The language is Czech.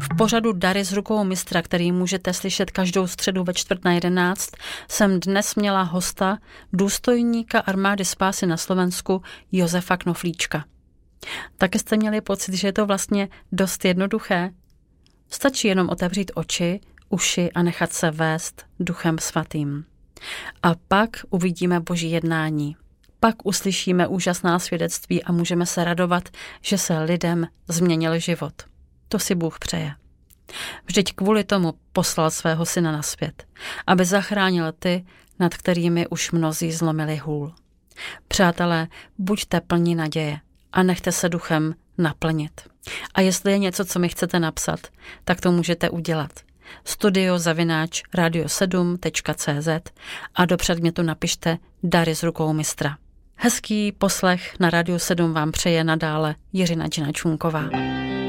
V pořadu Dary z rukou mistra, který můžete slyšet každou středu ve 10:45, jsem dnes měla hosta, důstojníka Armády spásy na Slovensku Josefa Knoflíčka. Taky jste měli pocit, že je to vlastně dost jednoduché? Stačí jenom otevřít oči, uši a nechat se vést Duchem svatým. A pak uvidíme Boží jednání. Pak uslyšíme úžasná svědectví a můžeme se radovat, že se lidem změnil život. To si Bůh přeje. Vždyť kvůli tomu poslal svého syna na svět, aby zachránil ty, nad kterými už mnozí zlomili hůl. Přátelé, buďte plní naděje a nechte se duchem naplnit. A jestli je něco, co mi chcete napsat, tak to můžete udělat. studio@radio7.cz a do předmětu napište Dary z rukou mistra. Hezký poslech na Radio 7 vám přeje nadále Jiřina Čunková.